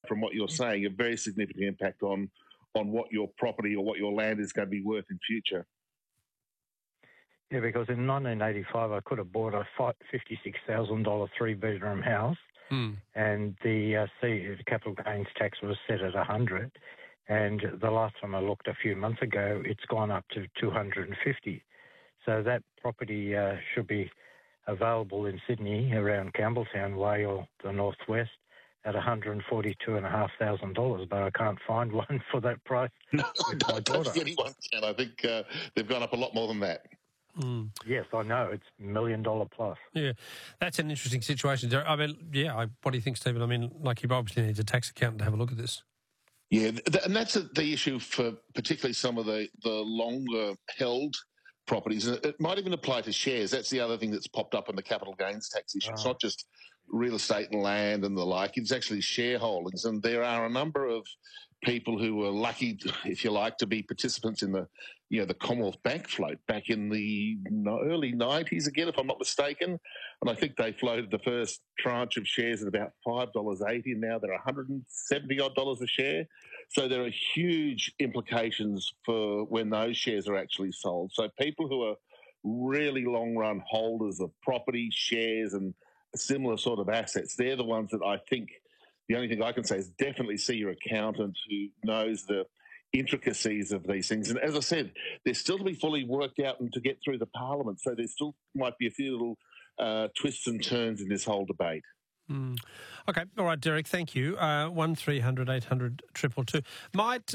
from what you're saying, a very significant impact on what your property or what your land is going to be worth in future. Yeah, because in 1985 I could have bought a $56,000 three-bedroom house, and the capital gains tax was set at 100, and the last time I looked a few months ago, it's gone up to 250. So that property should be available in Sydney around Campbelltown Way or the northwest at $142,500, but I can't find one for that price. No, I don't think anyone can. I think they've gone up a lot more than that. Yes, I know. It's $1 million plus. Yeah, that's an interesting situation. I mean, what do you think, Stephen? I mean, like, you obviously need a tax accountant to have a look at this. Yeah, and that's the issue for particularly some of the longer held properties. And it might even apply to shares. That's the other thing that's popped up in the capital gains tax issue. It's not just real estate and land and the like. It's actually shareholdings. And there are a number of people who were lucky, if you like, to be participants in the Commonwealth Bank float back in the early 90s again, if I'm not mistaken. And I think they floated the first tranche of shares at about $5.80, and now they're $170 a share. So there are huge implications for when those shares are actually sold. So people who are really long-run holders of property, shares, and similar sort of assets, they're the ones that I think. The only thing I can say is definitely see your accountant who knows the intricacies of these things. And as I said, they're still to be fully worked out and to get through the parliament. So there still might be a few little twists and turns in this whole debate. Okay, all right, Derek. Thank you. 1300 800 222. Might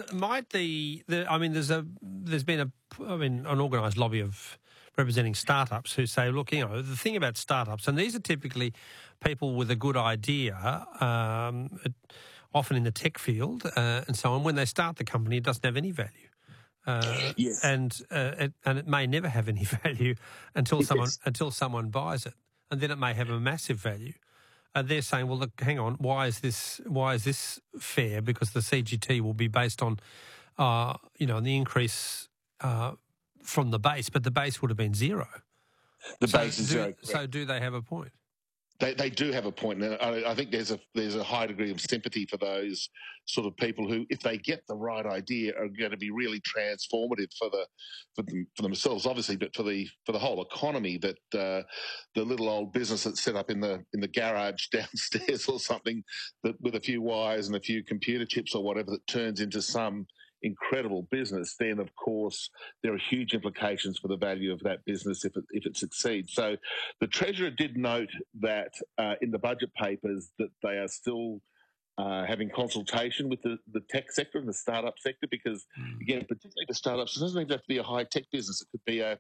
there's been an organised lobby of representing startups who say, look, the thing about startups, and these are typically people with a good idea, often in the tech field and so on. When they start the company, it doesn't have any value. Yes. And it may never have any value until someone buys it, and then it may have a massive value. And they're saying, well, look, hang on, why is this fair? Because the CGT will be based on, the increase from the base, but the base would have been zero. The base is zero. So do they have a point? They do have a point, and I think there's a high degree of sympathy for those sort of people who, if they get the right idea, are going to be really transformative for themselves, obviously, but for the whole economy. That the little old business that's set up in the garage downstairs or something, that with a few wires and a few computer chips or whatever, that turns into some incredible business, then of course there are huge implications for the value of that business if it succeeds. So the Treasurer did note that in the budget papers that they are still having consultation with the tech sector and the startup sector, because again, particularly the startups, it doesn't even have to be a high tech business. It could be a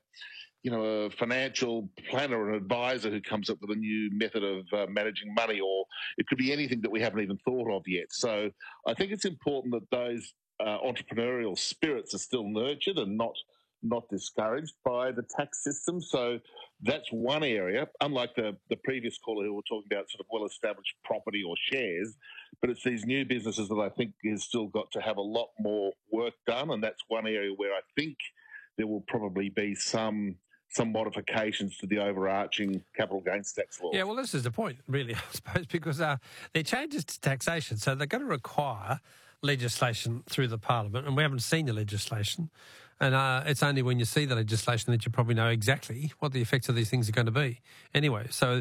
financial planner or an advisor who comes up with a new method of managing money, or it could be anything that we haven't even thought of yet. So I think it's important that those entrepreneurial spirits are still nurtured and not discouraged by the tax system. So that's one area, unlike the previous caller who were talking about sort of well-established property or shares, but it's these new businesses that I think has still got to have a lot more work done, and that's one area where I think there will probably be some modifications to the overarching capital gains tax law. Yeah, well, this is the point, really, I suppose, because they're changes to taxation, so they're going to require legislation through the parliament, and we haven't seen the legislation. And it's only when you see the legislation that you probably know exactly what the effects of these things are going to be. Anyway, so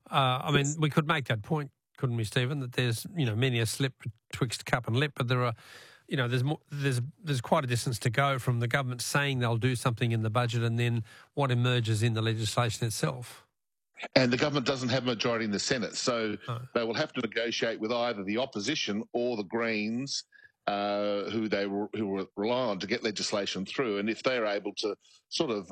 we could make that point, couldn't we, Stephen? That there's many a slip betwixt cup and lip, but there are there's quite a distance to go from the government saying they'll do something in the budget and then what emerges in the legislation itself. And the government doesn't have a majority in the Senate, so they will have to negotiate with either the opposition or the Greens, who rely on to get legislation through. And if they're able to sort of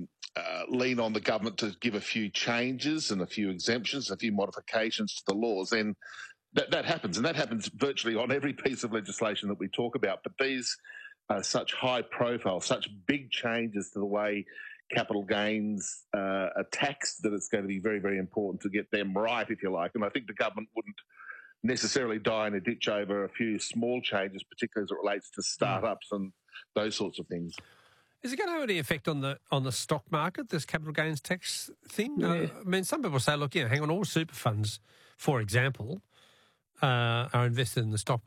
lean on the government to give a few changes and a few exemptions, a few modifications to the laws, then that happens. And that happens virtually on every piece of legislation that we talk about. But these are such high profile, such big changes to the way capital gains are taxed that it's going to be very, very important to get them right, if you like. And I think the government wouldn't necessarily die in a ditch over a few small changes, particularly as it relates to startups and those sorts of things. Is it going to have any effect on the stock market, this capital gains tax thing? Yeah. I mean, some people say, look, hang on, all super funds, for example, are invested in the stock